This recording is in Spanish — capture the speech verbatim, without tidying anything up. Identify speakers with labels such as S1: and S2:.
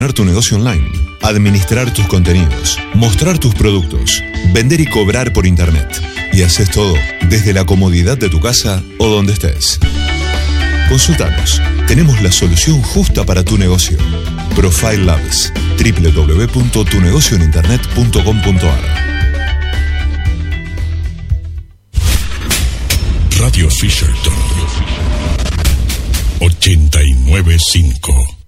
S1: tu negocio online, administrar tus contenidos, mostrar tus productos, vender y cobrar por internet. Y haces todo desde la comodidad de tu casa o donde estés. Consultanos. Tenemos la solución justa para tu negocio. Profile Labs. doble u doble u doble u punto tu negocio en internet punto com punto a r.
S2: Radio Fisherton ochenta y nueve punto cinco.